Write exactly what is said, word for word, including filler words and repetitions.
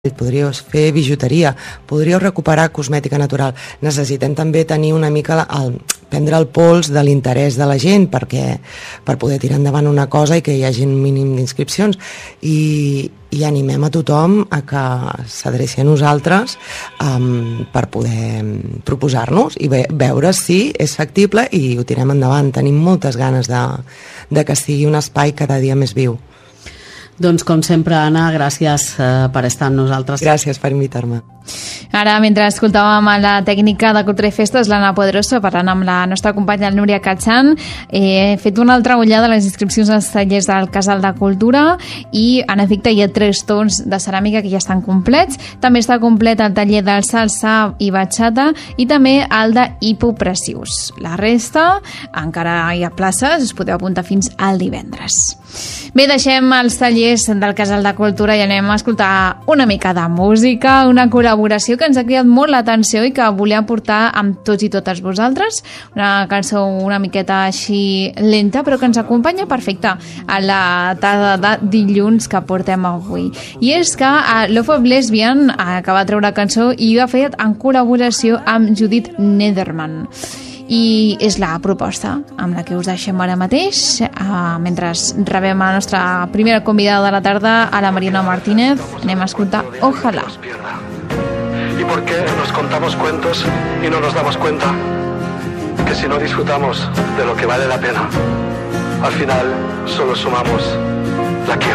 podríeu fer bijuteria, podríeu recuperar cosmètica natural. Necessitem també tenir una mica el, prendre el pols de l'interès de la gent perquè, per poder tirar endavant una cosa i que hi hagi un mínim d'inscripcions i, i animem a tothom a que s'adreci a nosaltres um, per poder proposar-nos i ve, veure si és factible i ho tirem endavant. Tenim moltes ganes de, de que sigui un espai cada dia més viu. Doncs com sempre, Anna, gràcies eh, per estar amb nosaltres. Gràcies per invitar-me. Ara, mentre escoltàvem a la tècnica de Cultura i Festes, l'Anna Poderoso, parlant amb la nostra companya Núria Catxan, he fet una altra ullada a les inscripcions als tallers del Casal de Cultura i, en efecte, hi ha tres tons de ceràmica que ja estan complets. També està complet el taller del salsa i bachata i també el de hipopressius. La resta, encara hi ha places, us podeu apuntar fins al divendres. Bé, deixem els tallers del Casal de Cultura i anem a escoltar una mica de música, una col·laboració que ens ha cridat molt l'atenció i que volíem portar amb tots i totes vosaltres. Una cançó una miqueta així lenta, però que ens acompanya perfecte a la tarda de dilluns que portem avui. I és que Love of Lesbian acaba de treure cançó i ho ha fet en col·laboració amb Judith Nederman. I és la proposta amb la que us deixem ara mateix uh, mentre rebem a la nostra primera convidada de la tarda, a la Mariana Martínez. Anem a escoltar Ojalá. ¿Y por qué nos contamos cuentos y no nos damos cuenta que si no disfrutamos de lo que vale la pena, al final solo sumamos la que